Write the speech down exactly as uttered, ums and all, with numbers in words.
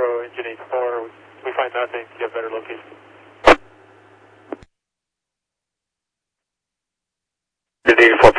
Pro, engine eight four. We find nothing. You have better location. The eighty-four